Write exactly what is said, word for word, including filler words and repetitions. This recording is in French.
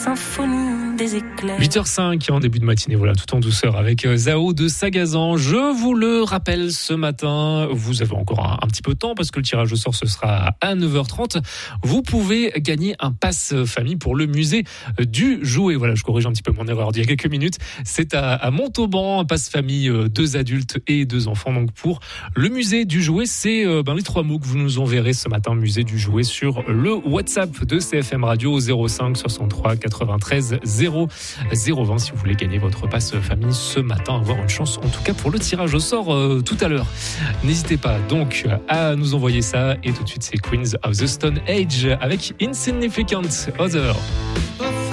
symphonie des éclairs. huit heures cinq en début de matinée, voilà, tout en douceur avec Zao de Sagazan. Je vous le rappelle ce matin, vous avez encore un, un petit peu de temps parce que le tirage au sort ce sera à neuf heures trente. Vous pouvez gagner un pass famille pour le musée du jouet. Voilà, je corrige un petit peu mon erreur d'il y a quelques minutes. C'est à, à Montauban, un pass famille, deux adultes et deux enfants. Donc pour le musée du jouet, c'est euh, ben, les trois mots que vous nous enverrez ce matin, musée du jouet, sur le WhatsApp de C F M Radio au zéro cinq soixante-trois quatre-vingt-treize zéro zéro vingt si vous voulez gagner votre passe famille ce matin, avoir une chance en tout cas pour le tirage au sort euh, tout à l'heure. N'hésitez pas donc à nous envoyer ça, et tout de suite c'est Queens of the Stone Age avec Insignificant Other.